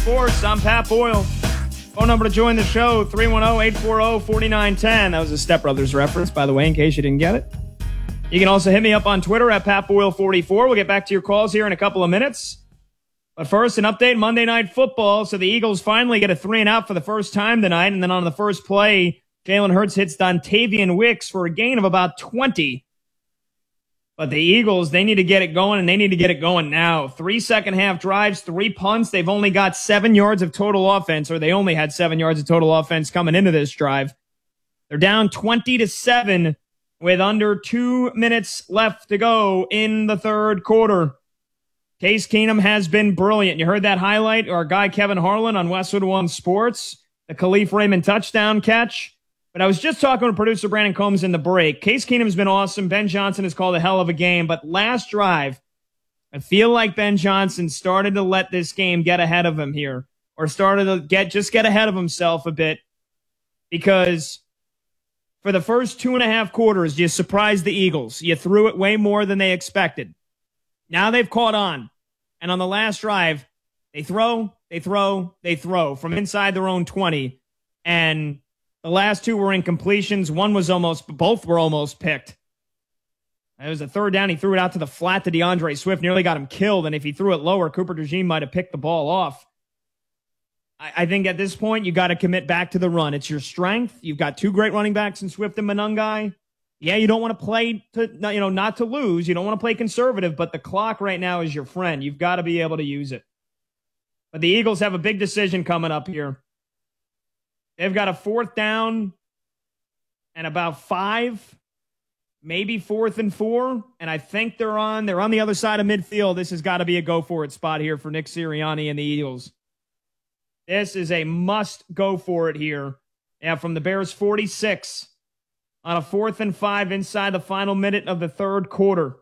Sports. I'm Pat Boyle. Phone number to join the show, 310-840-4910. That was a Step Brothers reference, by the way, in case you didn't get it. You can also hit me up on Twitter at PatBoyle44. We'll get back to your calls here in a couple of minutes. But first, an update, Monday Night Football. So the Eagles finally get a 3-and-out for the first time tonight. And then on the first play, Jalen Hurts hits Dontavian Wicks for a gain of about 20. But the Eagles, they need to get it going, and they need to get it going now. 3 second-half drives, 3 punts. They've only got 7 yards of total offense, or they only had 7 yards of total offense coming into this drive. They're down 20-7 with under 2 minutes left to go in the third quarter. Case Keenum has been brilliant. You heard that highlight, our guy Kevin Harlan on Westwood One Sports, the Khalif Raymond touchdown catch. But I was just talking with producer Brandon Combs in the break. Case Keenum's been awesome. Ben Johnson has called a hell of a game. But last drive, I feel like Ben Johnson started to let this game get ahead of him here. Or started to get ahead of himself a bit. Because for the first 2.5 quarters, you surprised the Eagles. You threw it way more than they expected. Now they've caught on. And on the last drive, they throw from inside their own 20. And the last 2 were incompletions. Both were almost picked. It was a third down. He threw it out to the flat to DeAndre Swift. Nearly got him killed. And if he threw it lower, Cooper DeJean might have picked the ball off. I think at this point, you got to commit back to the run. It's your strength. You've got 2 great running backs in Swift and Monangai. Yeah, you don't want to play not to lose. You don't want to play conservative, but the clock right now is your friend. You've got to be able to use it. But the Eagles have a big decision coming up here. They've got a 4th down and about 5, maybe 4th and 4, and I think they're on the other side of midfield. This has got to be a go-for-it spot here for Nick Sirianni and the Eagles. This is a must-go-for-it here. Yeah, from the Bears 46 on a 4th and 5 inside the final minute of the third quarter.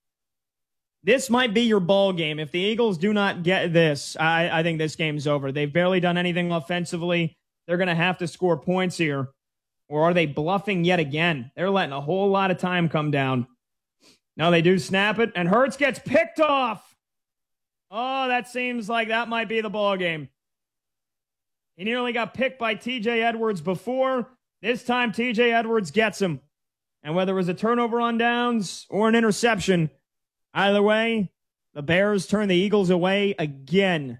This might be your ball game. If the Eagles do not get this, I think this game's over. They've barely done anything offensively. They're going to have to score points here. Or are they bluffing yet again? They're letting a whole lot of time come down. Now they do snap it, and Hurts gets picked off. Oh, that seems like that might be the ball game. He nearly got picked by T.J. Edwards before. This time, T.J. Edwards gets him. And whether it was a turnover on downs or an interception, either way, the Bears turn the Eagles away again.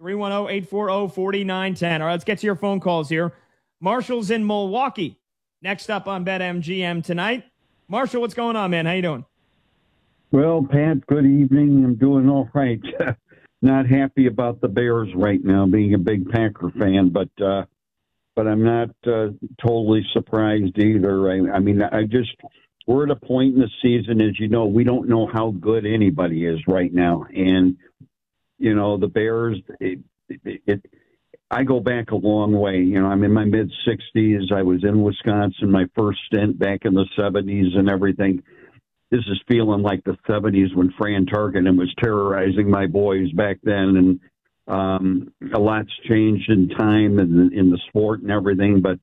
310-840-4910. All right, let's get to your phone calls here. Marshall's in Milwaukee. Next up on BetMGM tonight. Marshall, what's going on, man? How you doing? Well, Pat, good evening. I'm doing all right. Not happy about the Bears right now, being a big Packer fan, but I'm not totally surprised either. I mean, we're at a point in the season, as you know, we don't know how good anybody is right now. And, you know, the Bears, I go back a long way. You know, I'm in my mid-60s. I was in Wisconsin, my first stint back in the 70s and everything. This is feeling like the 70s when Fran Tarkenton was terrorizing my boys back then. And a lot's changed in time and in the sport and everything. But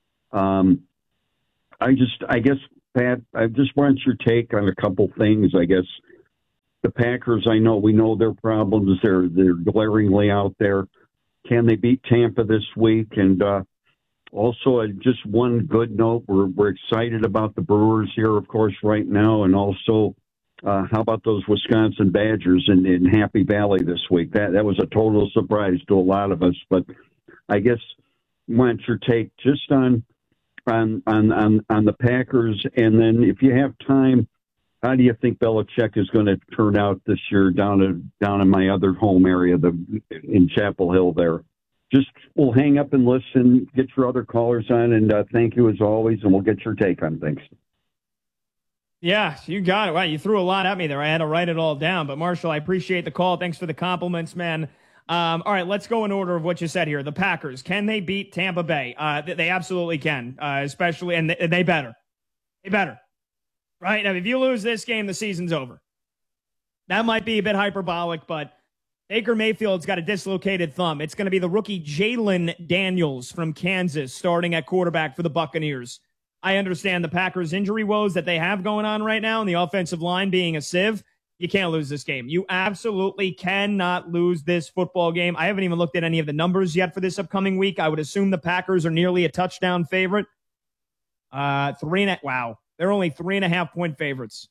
I guess, Pat, I just want your take on a couple things. I guess the Packers, we know their problems. They're glaringly out there. Can they beat Tampa this week? And also, just one good note, we're excited about the Brewers here, of course, right now. And also, how about those Wisconsin Badgers in Happy Valley this week? That was a total surprise to a lot of us. But I guess I want your take just on the Packers. And then if you have time, how do you think Belichick is going to turn out this year down in my other home area, in Chapel Hill there? Just we'll hang up and listen, get your other callers on, and thank you as always, and we'll get your take on things. Yeah, you got it. Wow, you threw a lot at me there. I had to write it all down. But, Marshall, I appreciate the call. Thanks for the compliments, man. All right, let's go in order of what you said here. The Packers, can they beat Tampa Bay? They absolutely can, especially, and they better. They better. Right? Now, if you lose this game, the season's over. That might be a bit hyperbolic, but Baker Mayfield's got a dislocated thumb. It's going to be the rookie Jalen Daniels from Kansas starting at quarterback for the Buccaneers. I understand the Packers' injury woes that they have going on right now and the offensive line being a sieve. You can't lose this game. You absolutely cannot lose this football game. I haven't even looked at any of the numbers yet for this upcoming week. I would assume the Packers are nearly a touchdown favorite. Wow. They're only 3.5-point favorites.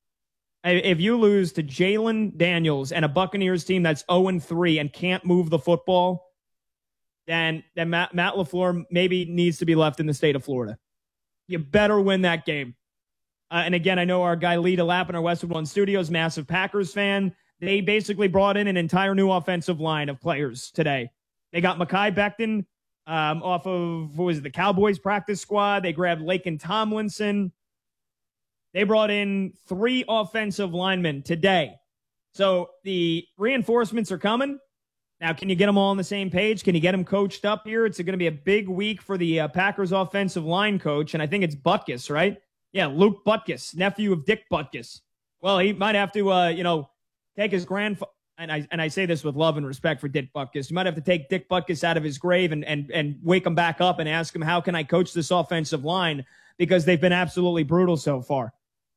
If you lose to Jalen Daniels and a Buccaneers team that's 0-3 and can't move the football, then Matt LaFleur maybe needs to be left in the state of Florida. You better win that game. And again, I know our guy Lee DeLapp in our Westwood One Studios, massive Packers fan. They basically brought in an entire new offensive line of players today. They got Mekhi Becton off of, the Cowboys practice squad. They grabbed Laken Tomlinson. They brought in 3 offensive linemen today. So the reinforcements are coming. Now, can you get them all on the same page? Can you get them coached up here? It's going to be a big week for the Packers offensive line coach, and I think it's Butkus, right? Yeah, Luke Butkus, nephew of Dick Butkus. Well, he might have to, take his grandfather, and I say this with love and respect for Dick Butkus. You might have to take Dick Butkus out of his grave and wake him back up and ask him, how can I coach this offensive line? Because they've been absolutely brutal so far.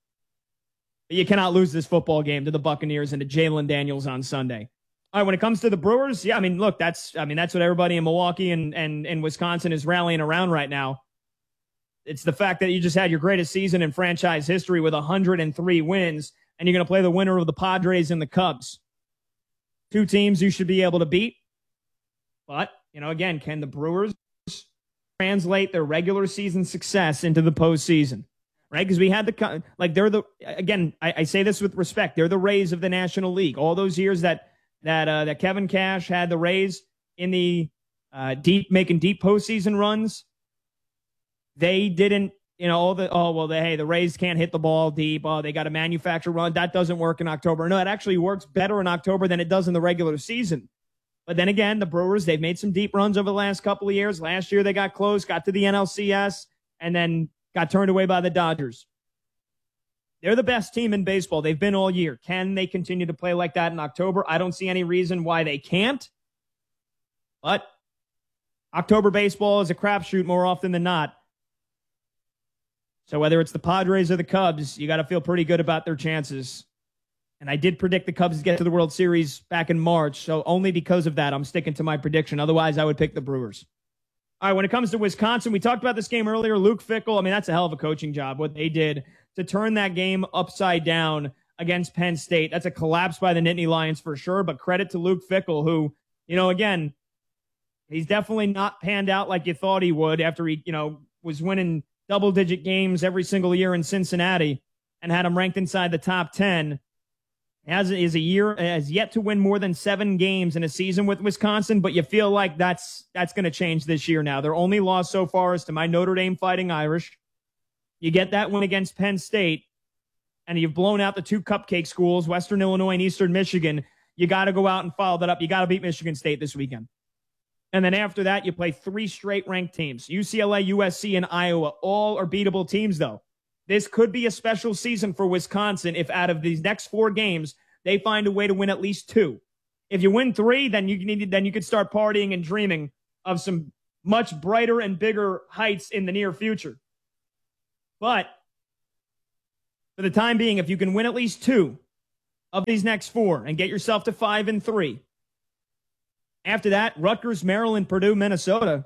You cannot lose this football game to the Buccaneers and to Jalen Daniels on Sunday. All right, when it comes to the Brewers, yeah, look, that's what everybody in Milwaukee and Wisconsin is rallying around right now. It's the fact that you just had your greatest season in franchise history with 103 wins, and you're going to play the winner of the Padres and the Cubs. 2 teams you should be able to beat. But, again, can the Brewers translate their regular season success into the postseason? Right? Because we had I say this with respect, they're the Rays of the National League. All those years that Kevin Cash had the Rays in the making deep postseason runs, they didn't, the Rays can't hit the ball deep. Oh, they got to manufacture run. That doesn't work in October. No, it actually works better in October than it does in the regular season. But then again, the Brewers, they've made some deep runs over the last couple of years. Last year, they got close, got to the NLCS, and then got turned away by the Dodgers. They're the best team in baseball. They've been all year. Can they continue to play like that in October? I don't see any reason why they can't. But October baseball is a crapshoot more often than not. So whether it's the Padres or the Cubs, you got to feel pretty good about their chances. And I did predict the Cubs to get to the World Series back in March. So only because of that, I'm sticking to my prediction. Otherwise, I would pick the Brewers. All right, when it comes to Wisconsin, we talked about this game earlier. Luke Fickell, that's a hell of a coaching job, what they did to turn that game upside down against Penn State. That's a collapse by the Nittany Lions for sure, but credit to Luke Fickell, who, again, he's definitely not panned out like you thought he would after he, was winning double-digit games every single year in Cincinnati and had him ranked inside the top 10. Has yet to win more than 7 games in a season with Wisconsin, but you feel like that's going to change this year now. Their only loss so far is to my Notre Dame Fighting Irish. You get that win against Penn State, and you've blown out the 2 cupcake schools, Western Illinois and Eastern Michigan. You got to go out and follow that up. You got to beat Michigan State this weekend. And then after that, you play 3 straight ranked teams. UCLA, USC, and Iowa. All are beatable teams, though. This could be a special season for Wisconsin if out of these next 4 games, they find a way to win at least 2. If you win 3, then you could start partying and dreaming of some much brighter and bigger heights in the near future. But for the time being, if you can win at least 2 of these next 4 and get yourself to 5-3, after that, Rutgers, Maryland, Purdue, Minnesota.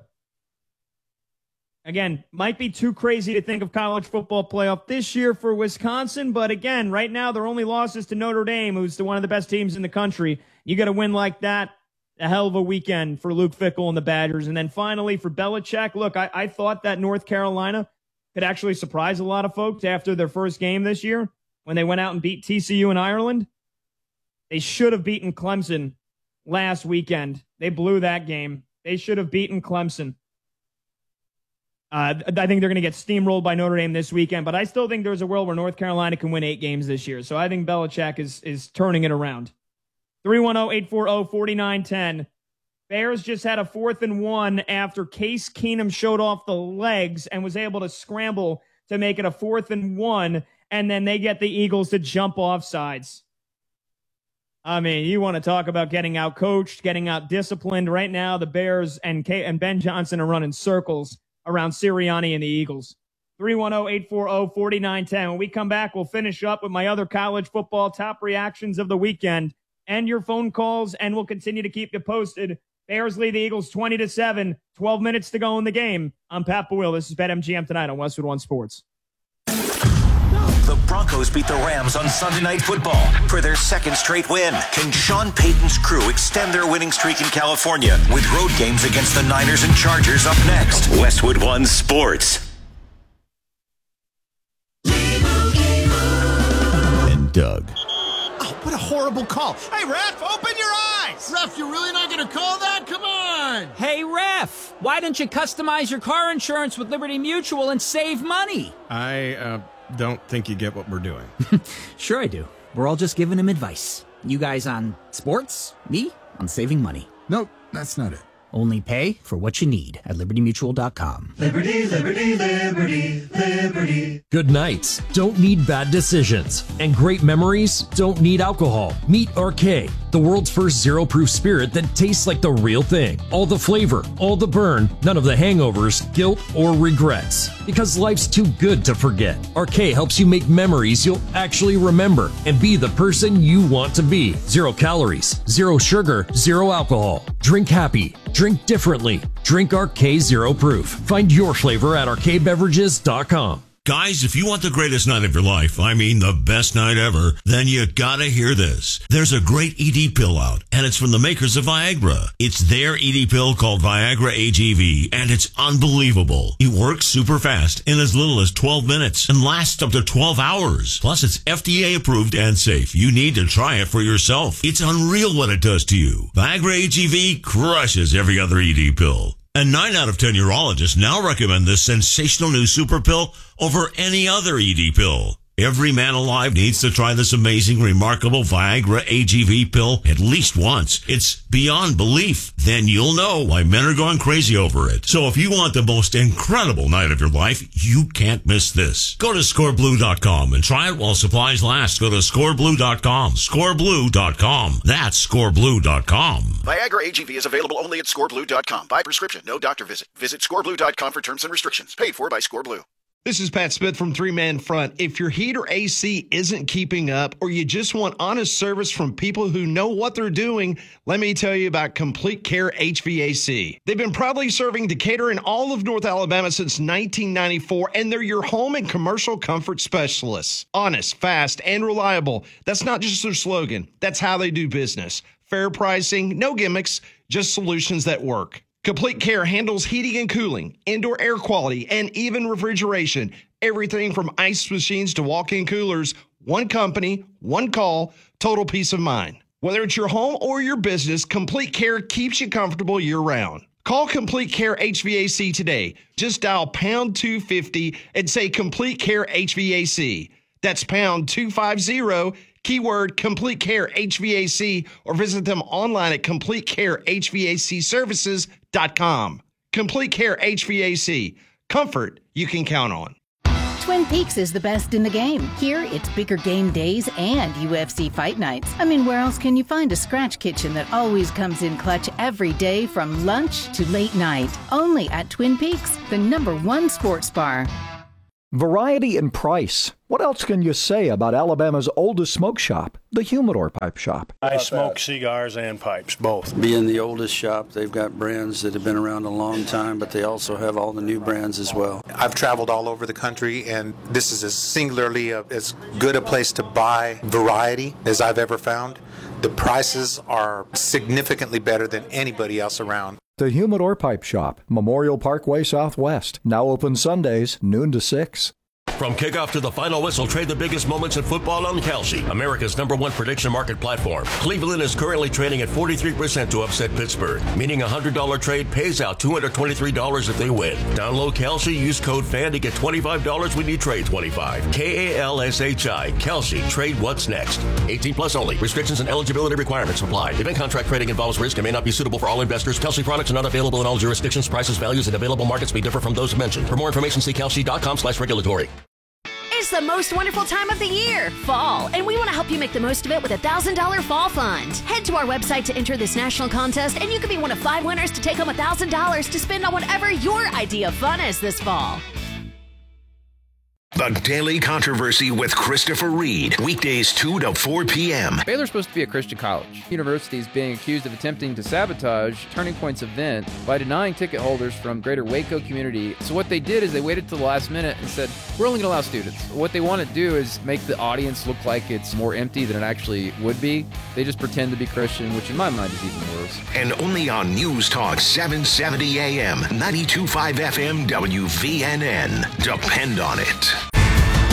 Again, might be too crazy to think of college football playoff this year for Wisconsin, but again, right now their only loss is to Notre Dame, who's one of the best teams in the country. You got to win like that. A hell of a weekend for Luke Fickell and the Badgers. And then finally for Belichick, look, I thought that North Carolina could actually surprise a lot of folks after their first game this year when they went out and beat TCU in Ireland. They should have beaten Clemson last weekend. They blew that game. They should have beaten Clemson. I think they're going to get steamrolled by Notre Dame this weekend, but I still think there's a world where North Carolina can win 8 games this year. So I think Belichick is turning it around. 310-840-4910. Bears just had a 4th and 1 after Case Keenum showed off the legs and was able to scramble to make it a 4th and 1, and then they get the Eagles to jump off sides. You want to talk about getting out coached, getting out disciplined. Right now, the Bears and Ben Johnson are running circles around Sirianni and the Eagles. 310-840-4910. When we come back, we'll finish up with my other college football top reactions of the weekend and your phone calls, and we'll continue to keep you posted. Bears lead the Eagles 20-7, 12 minutes to go in the game. I'm Pat Boyle. This is BetMGM Tonight on Westwood One Sports. The Broncos beat the Rams on Sunday Night Football for their second straight win. Can Sean Payton's crew extend their winning streak in California with road games against the Niners and Chargers up next? Westwood One Sports. And Doug. Oh, what a horrible call. Hey, ref, open your eyes. Ref, you're really not going to call that? Come on. Hey, ref, why don't you customize your car insurance with Liberty Mutual and save money? I don't think you get what we're doing. Sure I do. We're all just giving him advice. You guys on sports, me on saving money. Nope, that's not it. Only pay for what you need at libertymutual.com. Liberty, liberty, liberty, liberty. Good nights don't need bad decisions, and great memories don't need alcohol. Meet RK, the world's first zero-proof spirit that tastes like the real thing. All the flavor, all the burn, none of the hangovers, guilt, or regrets. Because life's too good to forget. RK helps you make memories you'll actually remember and be the person you want to be. 0 calories, 0 sugar, 0 alcohol. Drink happy. Drink differently. Drink RK Zero Proof. Find your flavor at rkbeverages.com. Guys, if you want the greatest night of your life, I mean the best night ever, then you gotta hear this. There's a great ED pill out, and it's from the makers of Viagra. It's their ED pill called Viagra AGV, and it's unbelievable. It works super fast in as little as 12 minutes and lasts up to 12 hours. Plus, it's FDA approved and safe. You need to try it for yourself. It's unreal what it does to you. Viagra AGV crushes every other ED pill. And 9 out of 10 urologists now recommend this sensational new super pill over any other ED pill. Every man alive needs to try this amazing, remarkable Viagra AGV pill at least once. It's beyond belief. Then you'll know why men are going crazy over it. So if you want the most incredible night of your life, you can't miss this. Go to scoreblue.com and try it while supplies last. Go to scoreblue.com. Scoreblue.com. That's scoreblue.com. Viagra AGV is available only at scoreblue.com. By prescription, no doctor visit. Visit scoreblue.com for terms and restrictions. Paid for by Scoreblue. This is Pat Smith from Three Man Front. If your heat or AC isn't keeping up, or you just want honest service from people who know what they're doing, let me tell you about Complete Care HVAC. They've been proudly serving Decatur and all of North Alabama since 1994, and they're your home and commercial comfort specialists. Honest, fast, and reliable. That's not just their slogan. That's how they do business. Fair pricing, no gimmicks, just solutions that work. Complete Care handles heating and cooling, indoor air quality, and even refrigeration. Everything from ice machines to walk-in coolers. One company, one call, total peace of mind. Whether it's your home or your business, Complete Care keeps you comfortable year-round. Call Complete Care HVAC today. Just dial pound 250 and say Complete Care HVAC. That's pound 250, keyword Complete Care HVAC, or visit them online at CompleteCareHVACservices.com. Complete Care HVAC. Comfort you can count on. Twin Peaks is the best in the game. Here, it's bigger game days and UFC fight nights. I mean, where else can you find a scratch kitchen that always comes in clutch every day from lunch to late night? Only at Twin Peaks, the #1 sports bar. Variety and price. What else can you say about Alabama's oldest smoke shop, the Humidor Pipe Shop? I smoke cigars and pipes, both. Being the oldest shop, they've got brands that have been around a long time, but they also have all the new brands as well. I've traveled all over the country, and this is as singularly as good a place to buy variety as I've ever found. The prices are significantly better than anybody else around. The Humidor Pipe Shop, Memorial Parkway Southwest. Now open Sundays, noon to 6. From kickoff to the final whistle, trade the biggest moments in football on Kalshi, America's #1 prediction market platform. Cleveland is currently trading at 43% to upset Pittsburgh, meaning a $100 trade pays out $223 if they win. Download Kalshi, use code FAN to get $25 when you trade 25. KALSHI, Kalshi, trade what's next. 18 plus only. Restrictions and eligibility requirements apply. Event contract trading involves risk and may not be suitable for all investors. Kalshi products are not available in all jurisdictions. Prices, values, and available markets may differ from those mentioned. For more information, see kalshi.com/regulatory. It's the most wonderful time of the year, fall, and we want to help you make the most of it with a $1,000 fall fund. Head to our website to enter this national contest, and you could be one of 5 winners to take home $1,000 to spend on whatever your idea of fun is this fall. The Daily Controversy with Christopher Reed. Weekdays 2 to 4 p.m. Baylor's supposed to be a Christian college. University is being accused of attempting to sabotage Turning Point's event by denying ticket holders from greater Waco community. So what they did is they waited till the last minute and said, we're only going to allow students. What they want to do is make the audience look like it's more empty than it actually would be. They just pretend to be Christian, which in my mind is even worse. And only on News Talk 770 AM, 92.5 FM, WVNN. Depend on it.